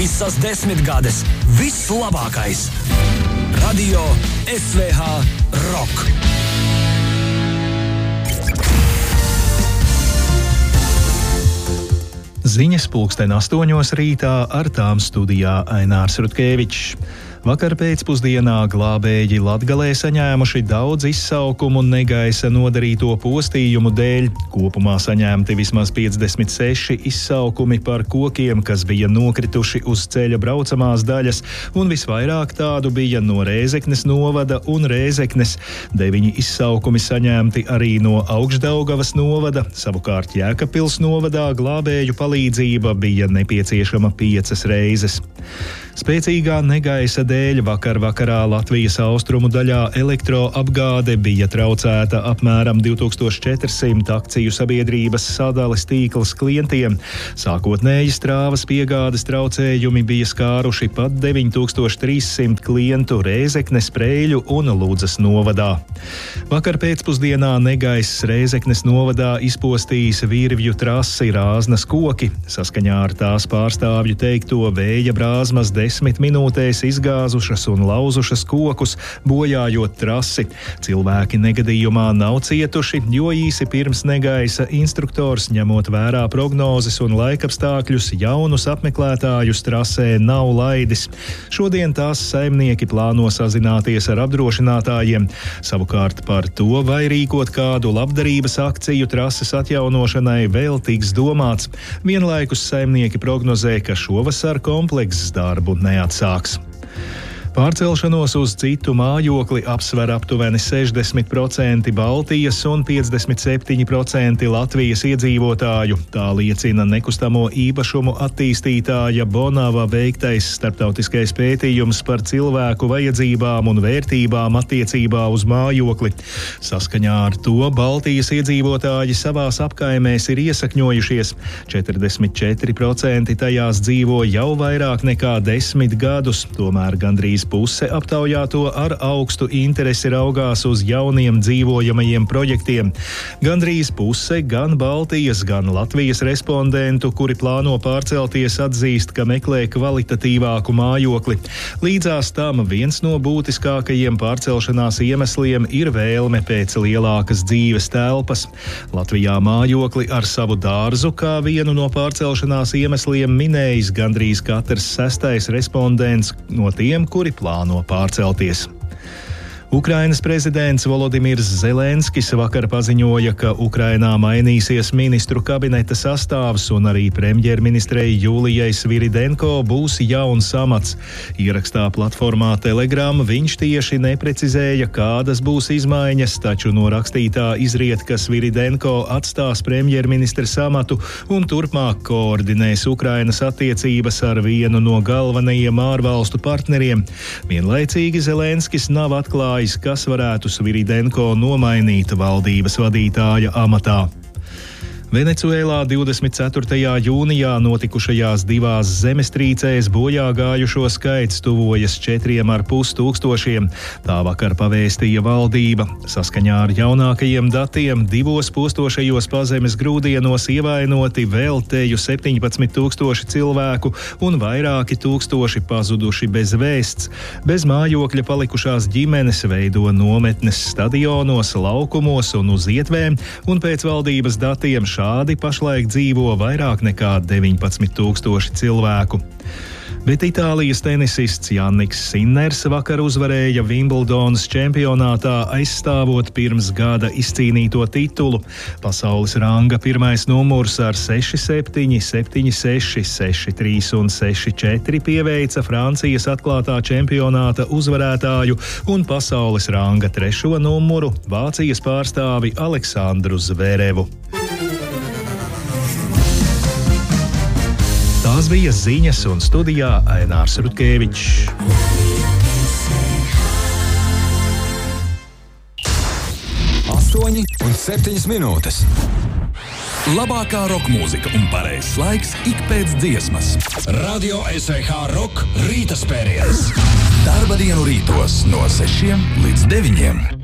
Visas 10 gades viss labākais. Radio SVH Rock. Ziņas 8:00 rītā, ar tām studijā Ainārs Rutkevičs. Vakar pēcpusdienā glābēji Latgalē saņēmuši daudz izsaukumu negaisa nodarīto postījumu dēļ. Kopumā saņemti vismaz 56 izsaukumi par kokiem, kas bija nokrituši uz ceļa braucamās daļas, un visvairāk tādu bija no Rēzeknes novada un Rēzeknes. 9 izsaukumi saņemti arī no Augšdaugavas novada, savukārt Jēkabpils novadā glābēju palīdzība bija nepieciešama 5 reizes. Spēcīgā negaisa dēļ vakarā Latvijas austrumu daļā elektroapgāde bija traucēta apmēram 2400 akciju sabiedrības sadales tīkls klientiem. Sākotnēji strāvas piegādes traucējumi bija skāruši pat 9300 klientu Rēzeknes, Preiļu un Ludzas novadā. Vakar pēcpusdienā negaiss Rēzeknes novadā izpostījis Virvju trasi Rāznas koki. Saskaņā ar tās pārstāvju teikto, vēja brāzmas 10 minūtēs izgāzušas un lauzušas kokus, bojājot trasi. Cilvēki negadījumā nav cietuši, jo īsi pirms negaisa instruktors, ņemot vērā prognozes un laikapstākļus, jaunus apmeklētājus trasē nav laidis. Šodien tās saimnieki plāno sazināties ar apdrošinātājiem. Savukārt par to, vai rīkot kādu labdarības akciju trases atjaunošanai, vēl tiks domāts. Vienlaikus saimnieki prognozē, ka šovasar komplekss darbu neatsāks. Pārcelšanos uz citu mājokli apsver aptuveni 60% Baltijas un 57% Latvijas iedzīvotāju. Tā liecina nekustamo īpašumu attīstītāja Bonava veiktais starptautiskais pētījums par cilvēku vajadzībām un vērtībām attiecībā uz mājokli. Saskaņā ar to Baltijas iedzīvotāji savās apkaimēs ir iesakņojušies. 44% tajās dzīvo jau vairāk nekā 10 gadus, tomēr gandrīz puse aptaujāto ar augstu interesi raugās uz jauniem dzīvojamajiem projektiem. Gandrīz puse gan Baltijas, gan Latvijas respondentu, kuri plāno pārcelties, atzīst, ka meklē kvalitatīvāku mājokli. Līdzās tam viens no būtiskākajiem pārcelšanās iemesliem ir vēlme pēc lielākas dzīves telpas. Latvijā mājokli ar savu dārzu kā vienu no pārcelšanās iemesliem minējis gandrīz katrs 6. respondents no tiem, kuri plāno pārcelties. Ukrainas prezidents Volodimirs Zelenskis vakar paziņoja, ka Ukrainā mainīsies ministru kabineta sastāvs un arī premjerministrei Jūlijai Sviridenko būs jauns amats. Ierakstā platformā Telegram viņš tieši neprecizēja, kādas būs izmaiņas, taču no rakstītā izriet, ka Sviridenko atstās premjerministra amatu un turpmāk koordinēs Ukrainas attiecības ar vienu no galvenajiem ārvalstu partneriem. Vienlaicīgi Zelenskis nav atklājis, kas varētu Sviridenko nomainīt valdības vadītāja amatā. Venecuēlā 24. jūnijā notikušajās 2 zemestrīcēs bojā gājušo skaits tuvojas 4,5 tūkstošiem. Tā vakar pavēstīja valdība. Saskaņā ar jaunākajiem datiem 2 postošajos pazemes grūdienos ievainoti vēl teju 17 tūkstoši cilvēku un vairāki tūkstoši pazuduši bez vēsts. Bez mājokļa palikušās ģimenes veido nometnes stadionos, laukumos un uz ietvēm, un pēc valdības datiem šādi pašlaik dzīvo vairāk nekā 19 tūkstoši cilvēku. Bet Itālijas tenisists Janniks Sinners vakar uzvarēja Vimbuldonas čempionātā, aizstāvot pirms gada izcīnīto titulu. Pasaules ranga pirmais numurs ar 6-7, 7-6, 6-3 un 6-4 pieveica Francijas atklātā čempionāta uzvarētāju un pasaules ranga 3. numuru Vācijas pārstāvi Aleksandru Zverevu. Tās bija ziņas, un studijā Ainārs Rutkevičs. 8,7 minūtes. Labākā roka mūzika un pareizs laiks ik pēc dziesmas. Radio SVH Rock rīta spēriens. Darba dienu rītos no 6 līdz 9.